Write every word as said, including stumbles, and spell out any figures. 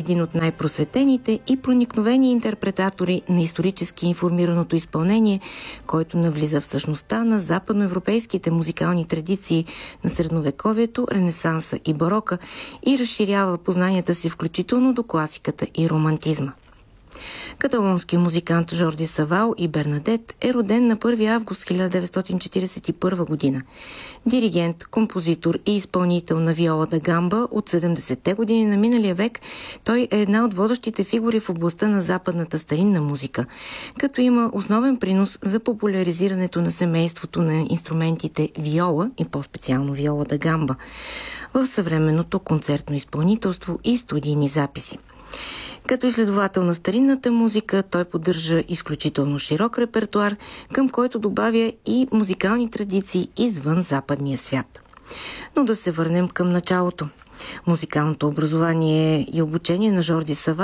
един от най-просветените и проникновени интерпретатори на исторически информираното изпълнение, който навлиза в същността на западноевропейските музикални традиции на средновековието, ренесанса и барока и разширява познанията си включително до класиката и романтизма. Каталонският музикант Жорди Савал и Бернадет е роден на първи август хиляда деветстотин четиридесет и първа година. Диригент, композитор и изпълнител на виола да гамба от седемдесетте години на миналия век, той е една от водещите фигури в областта на западната старинна музика, като има основен принос за популяризирането на семейството на инструментите виола и по-специално виола да гамба в съвременното концертно изпълнителство и студийни записи. Като изследовател на старинната музика, той поддържа изключително широк репертуар, към който добавя и музикални традиции извън западния свят. Но да се върнем към началото. Музикалното образование и обучение на Жорди Савал